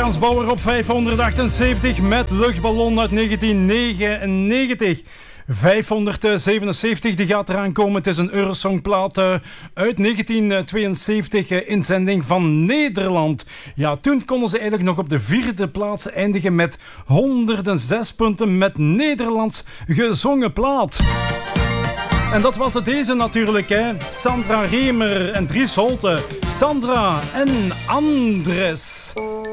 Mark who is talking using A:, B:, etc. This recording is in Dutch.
A: Frans Bauer op 578 met Luchtballon uit 1999. 577, die gaat eraan komen. Het is een Eurosongplaat uit 1972, inzending van Nederland. Ja, toen konden ze eigenlijk nog op de 4e plaats eindigen met 106 punten met Nederlands gezongen plaat. En dat was het deze natuurlijk, hè. Sandra Remer en Dries Holte. Sandra en Andres.